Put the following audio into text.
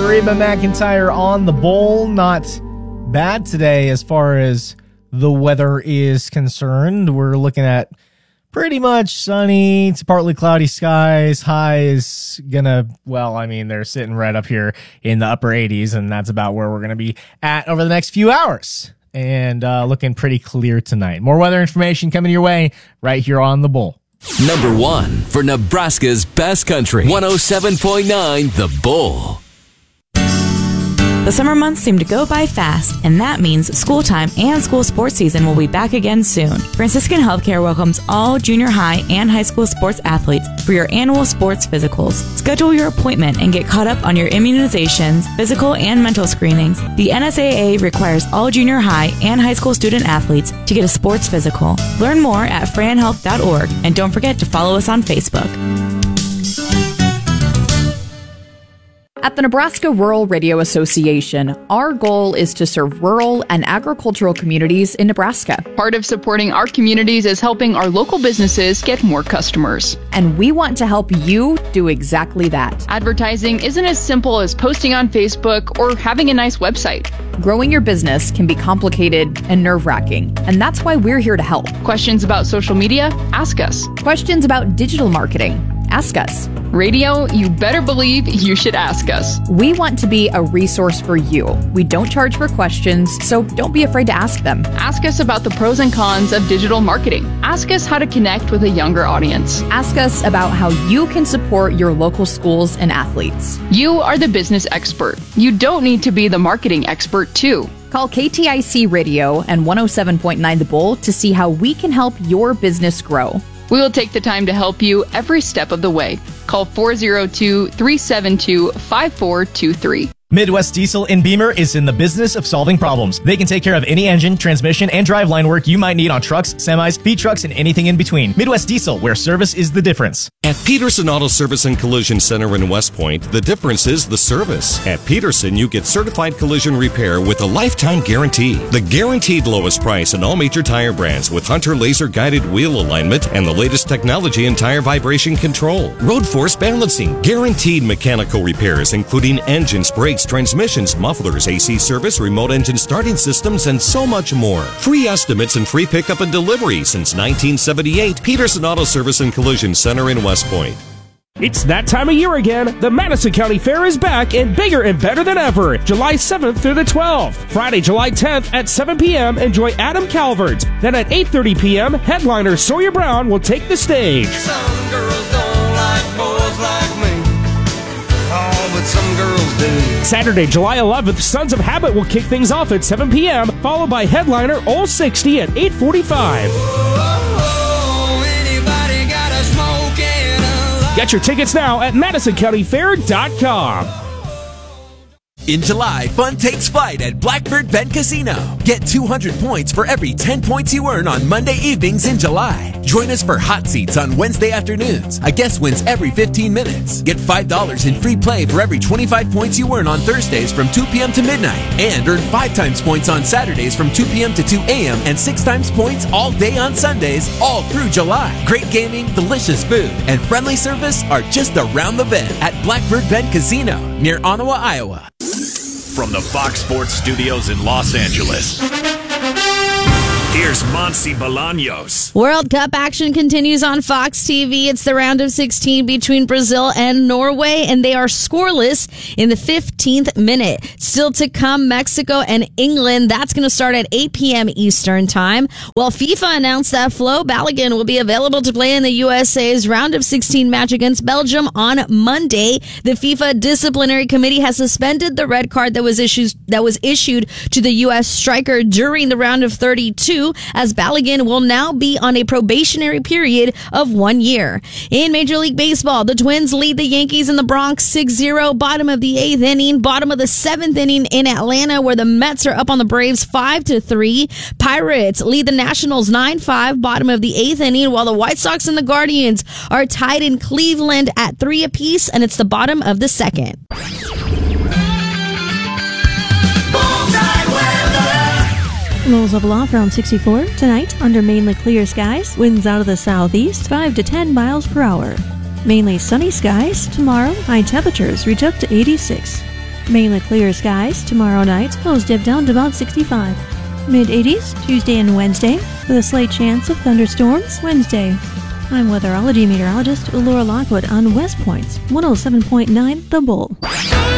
Reba McEntire on the bowl. Not bad today as far as the weather is concerned. We're looking at pretty much sunny to partly cloudy skies. High is they're sitting right up here in the upper 80s, and that's about where we're going to be at over the next few hours. And looking pretty clear tonight. More weather information coming your way right here on the Bull. Number 1 for Nebraska's best country, 107.9 The Bull. The summer months seem to go by fast, and that means school time and school sports season will be back again soon. Franciscan Healthcare welcomes all junior high and high school sports athletes for your annual sports physicals. Schedule your appointment and get caught up on your immunizations, physical and mental screenings. The NSAA requires all junior high and high school student athletes to get a sports physical. Learn more at franhealth.org, and don't forget to follow us on Facebook. At the Nebraska Rural Radio Association, our goal is to serve rural and agricultural communities in Nebraska. Part of supporting our communities is helping our local businesses get more customers. And we want to help you do exactly that. Advertising isn't as simple as posting on Facebook or having a nice website. Growing your business can be complicated and nerve-wracking, and that's why we're here to help. Questions about social media? Ask us. Questions about digital marketing? Ask us. Radio, you better believe you should ask us. We want to be a resource for you. We don't charge for questions, so don't be afraid to ask them. Ask us about the pros and cons of digital marketing. Ask us how to connect with a younger audience. Ask us about how you can support your local schools and athletes. You are the business expert. You don't need to be the marketing expert, too. Call KTIC Radio and 107.9 The Bull to see how we can help your business grow. We will take the time to help you every step of the way. Call 402-372-5423. Midwest Diesel in Beamer is in the business of solving problems. They can take care of any engine, transmission, and driveline work you might need on trucks, semis, feed trucks, and anything in between. Midwest Diesel, where service is the difference. At Peterson Auto Service and Collision Center in West Point, the difference is the service. At Peterson, you get certified collision repair with a lifetime guarantee. The guaranteed lowest price in all major tire brands with Hunter laser-guided wheel alignment and the latest technology in tire vibration control. Road force balancing. Guaranteed mechanical repairs, including engines, brakes, transmissions, mufflers, AC service, remote engine starting systems, and so much more. Free estimates and free pickup and delivery since 1978. Peterson Auto Service and Collision Center in West Point. It's that time of year again. The Madison County Fair is back and bigger and better than ever. July 7th through the 12th. Friday, July 10th at 7 p.m. Enjoy Adam Calvert. Then at 8:30 p.m., headliner Sawyer Brown will take the stage. Some girls don't like boys like me. Oh, but some girls do. Saturday, July 11th, Sons of Habit will kick things off at 7 p.m., followed by headliner Old 60 at 8:45. Anybody got a smoke and a light? Get your tickets now at MadisonCountyFair.com. In July, fun takes flight at Blackbird Bend Casino. Get 200 points for every 10 points you earn on Monday evenings in July. Join us for hot seats on Wednesday afternoons. A guest wins every 15 minutes. Get $5 in free play for every 25 points you earn on Thursdays from 2 p.m. to midnight. And earn 5 times points on Saturdays from 2 p.m. to 2 a.m. and 6 times points all day on Sundays all through July. Great gaming, delicious food, and friendly service are just around the bend at Blackbird Bend Casino near Ottawa, Iowa. From the Fox Sports Studios in Los Angeles, here's Monse Bolaños. World Cup action continues on Fox TV. It's the round of 16 between Brazil and Norway, and they are scoreless in the 15th minute. Still to come, Mexico and England. That's going to start at 8 p.m. Eastern Time. Well, FIFA announced that Flo Balogun will be available to play in the USA's round of 16 match against Belgium on Monday. The FIFA Disciplinary Committee has suspended the red card that was issued to the U.S. striker during the round of 32, as Balogun will now be on a probationary period of 1 year. In Major League Baseball, the Twins lead the Yankees in the Bronx 6-0, bottom of the 8th inning, bottom of the 7th inning in Atlanta, where the Mets are up on the Braves 5-3. Pirates lead the Nationals 9-5, bottom of the 8th inning, while the White Sox and the Guardians are tied in Cleveland at 3 apiece, and it's the bottom of the 2nd. Lows level off around 64. Tonight, under mainly clear skies, winds out of the southeast, 5 to 10 miles per hour. Mainly sunny skies. Tomorrow, high temperatures reach up to 86. Mainly clear skies. Tomorrow night, lows dip down to about 65. Mid-80s, Tuesday and Wednesday, with a slight chance of thunderstorms Wednesday. I'm weatherology meteorologist Laura Lockwood on West Point's 107.9 The Bull.